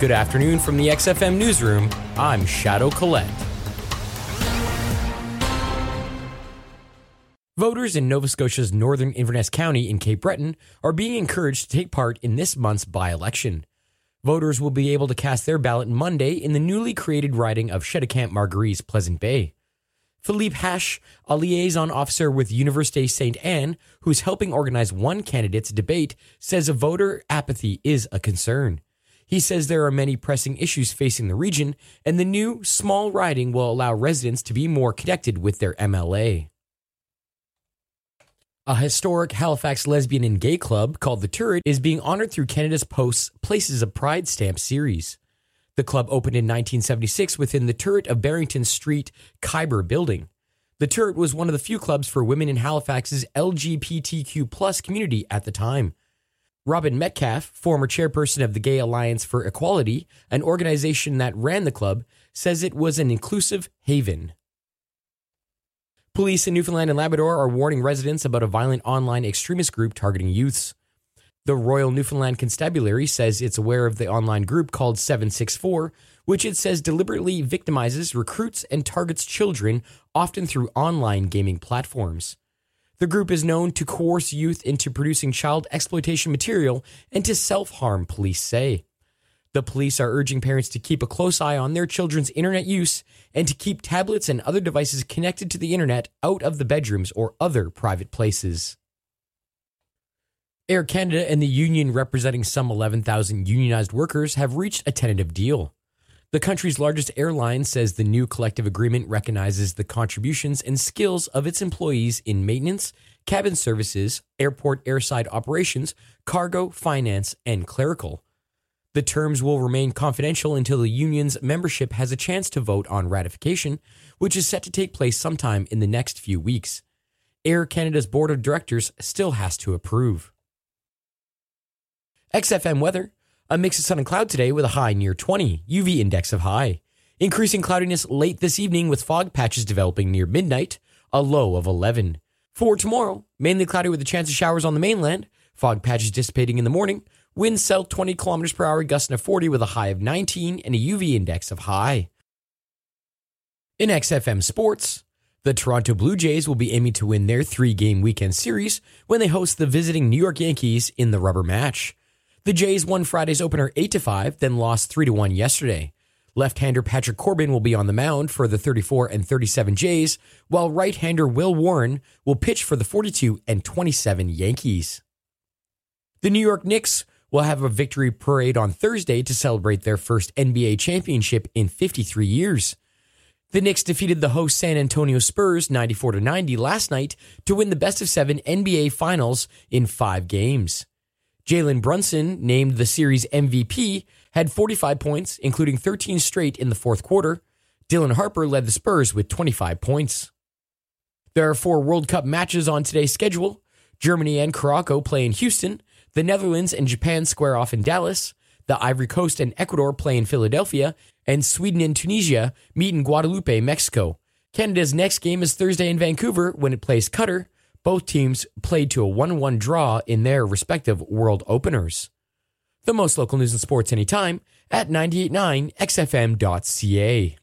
Good afternoon from the XFM Newsroom. I'm Shadow Collette. Voters in Nova Scotia's northern Inverness County in Cape Breton are being encouraged to take part in this month's by-election. Voters will be able to cast their ballot Monday in the newly created riding of Cheticamp-Margaries Pleasant Bay. Philippe Hache, a liaison officer with Université St. Anne, who's helping organize one candidate's debate, says voter apathy is a concern. He says there are many pressing issues facing the region, and the new, small riding will allow residents to be more connected with their MLA. A historic Halifax lesbian and gay club called The Turret is being honored through Canada's Post's Places of Pride stamp series. The club opened in 1976 within the turret of Barrington Street Khyber building. The Turret was one of the few clubs for women in Halifax's LGBTQ+ community at the time. Robin Metcalf, former chairperson of the Gay Alliance for Equality, an organization that ran the club, says it was an inclusive haven. Police in Newfoundland and Labrador are warning residents about a violent online extremist group targeting youths. The Royal Newfoundland Constabulary says it's aware of the online group called 764, which it says deliberately victimizes, recruits, and targets children, often through online gaming platforms. The group is known to coerce youth into producing child exploitation material and to self-harm, police say. The police are urging parents to keep a close eye on their children's internet use and to keep tablets and other devices connected to the internet out of the bedrooms or other private places. Air Canada and the union representing some 11,000 unionized workers have reached a tentative deal. The country's largest airline says the new collective agreement recognizes the contributions and skills of its employees in maintenance, cabin services, airport airside operations, cargo, finance, and clerical. The terms will remain confidential until the union's membership has a chance to vote on ratification, which is set to take place sometime in the next few weeks. Air Canada's board of directors still has to approve. XFM weather. A mix of sun and cloud today with a high near 20, UV index of high. Increasing cloudiness late this evening with fog patches developing near midnight, a low of 11. For tomorrow, mainly cloudy with a chance of showers on the mainland, fog patches dissipating in the morning, winds south 20 kilometers per hour gusting to 40 with a high of 19 and a UV index of high. In XFM sports, the Toronto Blue Jays will be aiming to win their 3-game weekend series when they host the visiting New York Yankees in the rubber match. The Jays won Friday's opener 8-5, then lost 3-1 yesterday. Left-hander Patrick Corbin will be on the mound for the 34 and 37 Jays, while right-hander Will Warren will pitch for the 42 and 27 Yankees. The New York Knicks will have a victory parade on Thursday to celebrate their first NBA championship in 53 years. The Knicks defeated the host San Antonio Spurs 94-90 last night to win the best-of-7 NBA Finals in 5 games. Jalen Brunson, named the series MVP, had 45 points, including 13 straight in the fourth quarter. Dylan Harper led the Spurs with 25 points. There are 4 World Cup matches on today's schedule. Germany and Morocco play in Houston. The Netherlands and Japan square off in Dallas. The Ivory Coast and Ecuador play in Philadelphia. And Sweden and Tunisia meet in Guadalupe, Mexico. Canada's next game is Thursday in Vancouver when it plays Qatar. Both teams played to a 1-1 draw in their respective world openers. The most local news and sports anytime at 98.9xfm.ca.